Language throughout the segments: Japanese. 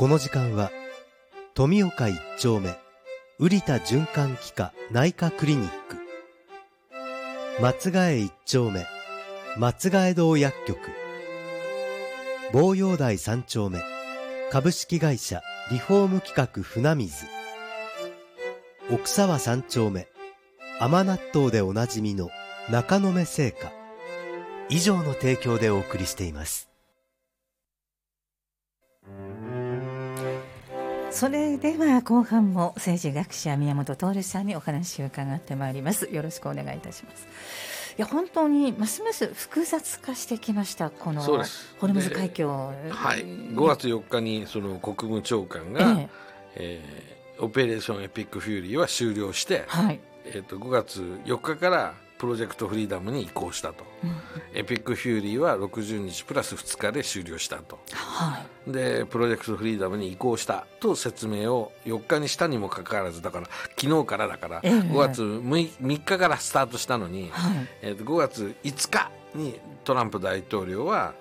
この時間は富岡一丁目瓜田循環器科内科クリニック、松ヶ江一丁目松ヶ江堂薬局、坊陽台三丁目株式会社リフォーム企画船水、奥沢三丁目甘納豆でおなじみの中野目製菓以上の提供でお送りしています。 それでは後半も政治学者宮本徹さんにお話を伺ってまいります。よろしくお願いいたします。いや本当にますます複雑化してきました、このホルムズ海峡。 はい、5月4日にその国務長官が、オペレーションエピックフューリーは終了して、5月4日からプロジェクトフリーダムに移行したと、エピックフューリーは60日プラス2日で終了したと、でプロジェクトフリーダムに移行したと説明を4日にしたにもかかわらず、だから昨日からだから、5月 3日からスタートしたのに、5月5日にトランプ大統領は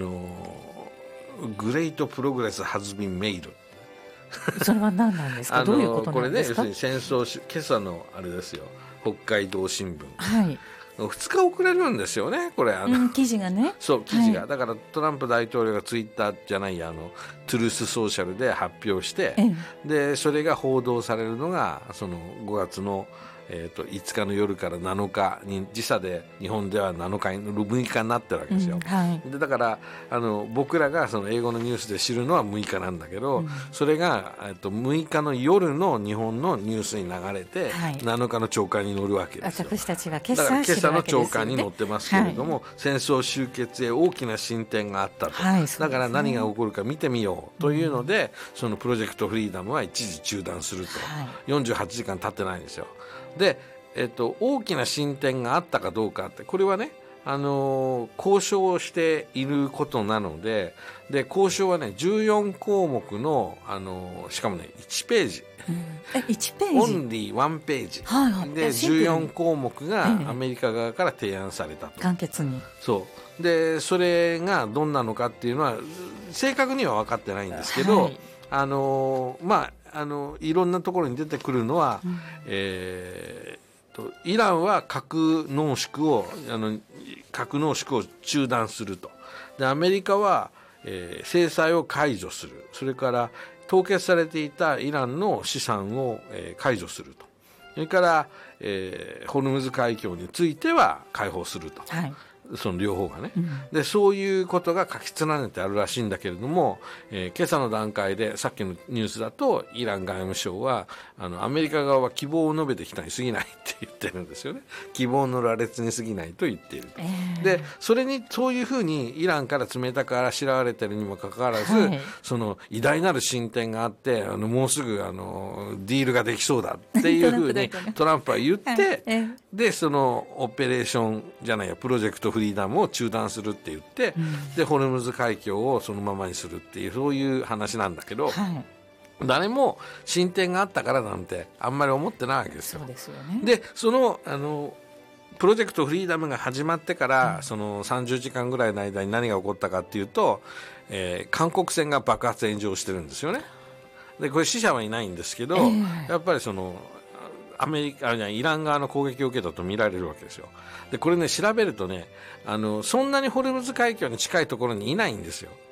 グレートプログレスハズビンメイルそれは何なんですかどういうことなんですか。 これね、要するに戦争今朝のあれですよ、北海道新聞、2日遅れるんですよね、これ記事がね。 そう、記事が、だからトランプ大統領がツイッターじゃないやトゥルースソーシャルで発表して、でそれが報道されるのがその5月の5日の夜から7日に時差で日本では7日6日になってるわけですよ、でだから僕らがその英語のニュースで知るのは6日なんだけど、それが6日の夜の日本のニュースに流れて、7日の朝刊に載るわけですよ。 私たちが今朝の朝刊に載ってますけれども、戦争終結へ大きな進展があったと、だから何が起こるか見てみようというので、そのプロジェクトフリーダムは一時中断すると、48時間経ってないんですよ。で、大きな進展があったかどうかって、これはね、交渉をしていることなので、交渉はね14項目の、しかもね1ページ、 1ページオンリー1ページ、で14項目がアメリカ側から提案されたと、 簡潔に。 そうで、それがどんなのかっていうのは正確には分かってないんですけど、いろんなところに出てくるのは、イランは核濃縮を中断すると。でアメリカは、制裁を解除する。それから凍結されていたイランの資産を、解除すると。それから、ホルムズ海峡については解放すると、その両方がね、でそういうことが書き連ねてあるらしいんだけれども、今朝の段階でさっきのニュースだとイラン外務省はアメリカ側は希望を述べてきたに過ぎないって言ってるんですよね。希望の羅列に過ぎないと言っていると、でそういうふうにイランから冷たくあしらわれてるにもかかわらず、その偉大なる進展があってもうすぐディールができそうだっていうふうにトランプは言って、でそのオペレーションじゃないやプロジェクトフリーダムを中断するって言って、でホルムズ海峡をそのままにするっていう、そういう話なんだけど、誰も進展があったからなんてあんまり思ってないわけですよ。でそのプロジェクトフリーダムが始まってから、その30時間ぐらいの間に何が起こったかっていうと、韓国船が爆発炎上してるんですよね。でこれ死者はいないんですけど、やっぱりそのイラン側の攻撃を受けたと見られるわけですよ。でこれね調べるとね、そんなにホルムズ海峡に近いところにいないんですよ。